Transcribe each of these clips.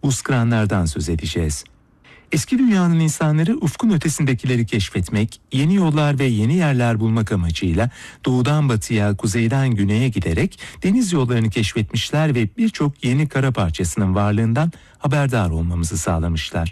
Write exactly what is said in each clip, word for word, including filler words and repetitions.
buz kıranlardan söz edeceğiz. Eski dünyanın insanları ufkun ötesindekileri keşfetmek, yeni yollar ve yeni yerler bulmak amacıyla doğudan batıya, kuzeyden güneye giderek deniz yollarını keşfetmişler ve birçok yeni kara parçasının varlığından haberdar olmamızı sağlamışlar.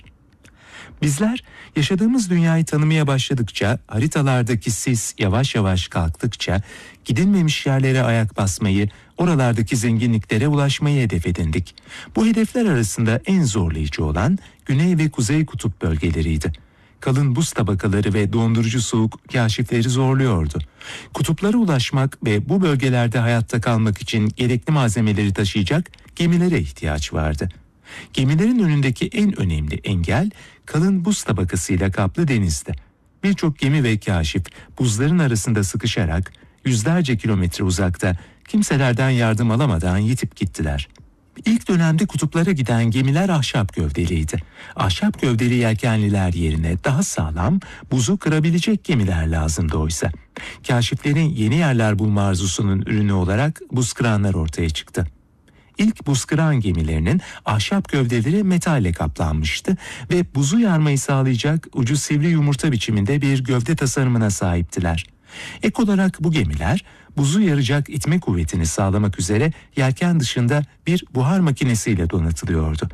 Bizler yaşadığımız dünyayı tanımaya başladıkça, haritalardaki sis yavaş yavaş kalktıkça, gidilmemiş yerlere ayak basmayı, oralardaki zenginliklere ulaşmayı hedef edindik. Bu hedefler arasında en zorlayıcı olan güney ve kuzey kutup bölgeleriydi. Kalın buz tabakaları ve dondurucu soğuk kaşifleri zorluyordu. Kutuplara ulaşmak ve bu bölgelerde hayatta kalmak için gerekli malzemeleri taşıyacak gemilere ihtiyaç vardı. Gemilerin önündeki en önemli engel kalın buz tabakasıyla kaplı denizdi. Birçok gemi ve kaşif buzların arasında sıkışarak yüzlerce kilometre uzakta kimselerden yardım alamadan yitip gittiler. İlk dönemde kutuplara giden gemiler ahşap gövdeliydi. Ahşap gövdeli yelkenliler yerine daha sağlam, buzu kırabilecek gemiler lazımdı oysa. Kaşiflerin yeni yerler bulma arzusunun ürünü olarak buz kıranlar ortaya çıktı. İlk buz kıran gemilerinin ahşap gövdeleri metalle kaplanmıştı ve buzu yarmayı sağlayacak ucu sivri yumurta biçiminde bir gövde tasarımına sahiptiler. Ek olarak bu gemiler buzu yaracak itme kuvvetini sağlamak üzere yelken dışında bir buhar makinesiyle donatılıyordu.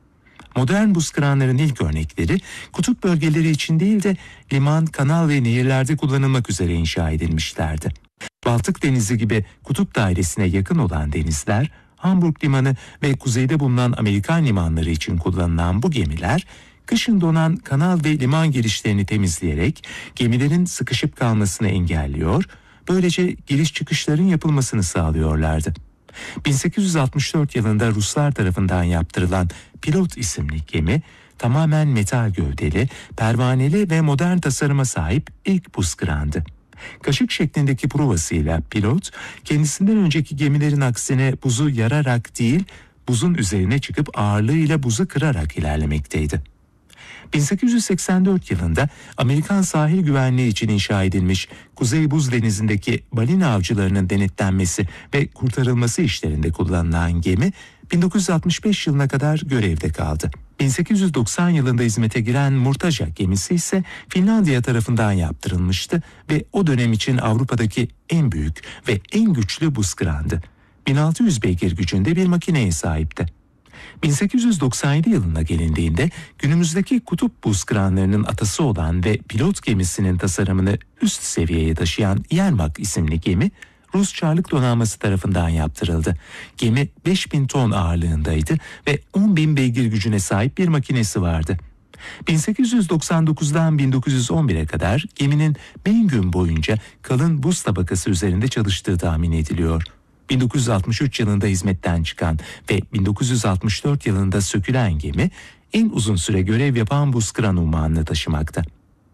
Modern buz kıranların ilk örnekleri kutup bölgeleri için değil de liman, kanal ve nehirlerde kullanılmak üzere inşa edilmişlerdi. Baltık Denizi gibi kutup dairesine yakın olan denizler, Hamburg Limanı ve kuzeyde bulunan Amerikan limanları için kullanılan bu gemiler, kışın donan kanal ve liman girişlerini temizleyerek gemilerin sıkışıp kalmasını engelliyor, böylece giriş çıkışların yapılmasını sağlıyorlardı. bin sekiz yüz altmış dört yılında Ruslar tarafından yaptırılan Pilot isimli gemi, tamamen metal gövdeli, pervaneli ve modern tasarıma sahip ilk buz kırandı. Kaşık şeklindeki provasıyla Pilot, kendisinden önceki gemilerin aksine buzu yararak değil, buzun üzerine çıkıp ağırlığıyla buzu kırarak ilerlemekteydi. bin sekiz yüz seksen dört yılında Amerikan sahil güvenliği için inşa edilmiş Kuzey Buz Denizi'ndeki balina avcılarının denetlenmesi ve kurtarılması işlerinde kullanılan gemi bin dokuz yüz altmış beş yılına kadar görevde kaldı. bin sekiz yüz doksan yılında hizmete giren Murtaja gemisi ise Finlandiya tarafından yaptırılmıştı ve o dönem için Avrupa'daki en büyük ve en güçlü buz kırandı. bin altı yüz beygir gücünde bir makineye sahipti. bin sekiz yüz doksan yedi yılına gelindiğinde günümüzdeki kutup buz kıranlarının atası olan ve pilot gemisinin tasarımını üst seviyeye taşıyan Yermak isimli gemi Rus Çarlık Donanması tarafından yaptırıldı. Gemi beş bin ton ağırlığındaydı ve on bin beygir gücüne sahip bir makinesi vardı. bin sekiz yüz doksan dokuzdan bin dokuz yüz on bire kadar geminin bin gün boyunca kalın buz tabakası üzerinde çalıştığı tahmin ediliyor. bin dokuz yüz altmış üç yılında hizmetten çıkan ve bin dokuz yüz altmış dört yılında sökülen gemi en uzun süre görev yapan buz kıran unvanını taşımakta.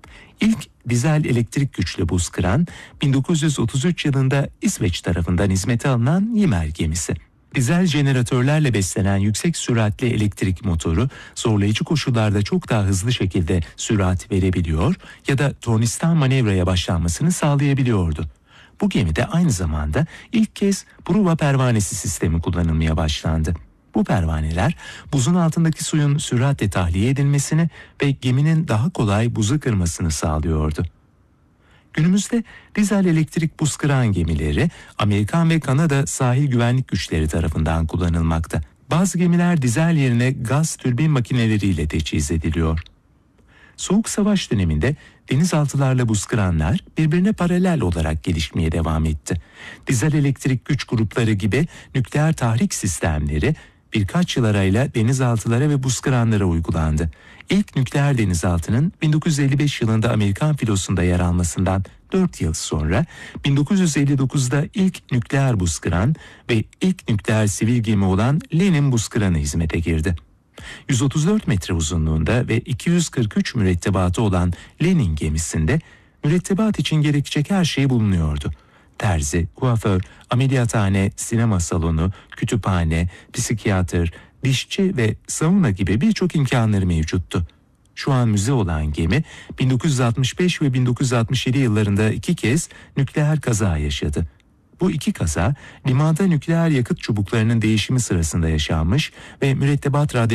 İlk dizel elektrik güçlü buz kıran bin dokuz yüz otuz üç yılında İsveç tarafından hizmete alınan Ymer gemisi. Dizel jeneratörlerle beslenen yüksek süratli elektrik motoru zorlayıcı koşullarda çok daha hızlı şekilde sürat verebiliyor ya da tornistan manevraya başlanmasını sağlayabiliyordu. Bu gemide aynı zamanda ilk kez Pruva pervanesi sistemi kullanılmaya başlandı. Bu pervaneler buzun altındaki suyun süratle tahliye edilmesini ve geminin daha kolay buzu kırmasını sağlıyordu. Günümüzde dizel elektrik buz kıran gemileri Amerikan ve Kanada sahil güvenlik güçleri tarafından kullanılmakta. Bazı gemiler dizel yerine gaz türbin makineleriyle teçhiz ediliyor. Soğuk Savaş döneminde denizaltılarla buz kıranlar birbirine paralel olarak gelişmeye devam etti. Dizel elektrik güç grupları gibi nükleer tahrik sistemleri birkaç yıl arayla denizaltılara ve buz kıranlara uygulandı. İlk nükleer denizaltının bin dokuz yüz elli beş yılında Amerikan filosunda yer almasından dört yıl sonra bin dokuz yüz elli dokuzda ilk nükleer buz kıran ve ilk nükleer sivil gemi olan Lenin buz kıranı hizmete girdi. yüz otuz dört metre uzunluğunda ve iki yüz kırk üç mürettebatı olan Lenin gemisinde mürettebat için gerekecek her şey bulunuyordu. Terzi, kuaför, ameliyathane, sinema salonu, kütüphane, psikiyatr, dişçi ve sauna gibi birçok imkanları mevcuttu. Şu an müze olan gemi bin dokuz yüz altmış beş ve bin dokuz yüz altmış yedi yıllarında iki kez nükleer kaza yaşadı. Bu iki kaza limanda nükleer yakıt çubuklarının değişimi sırasında yaşanmış ve mürettebat radyasyon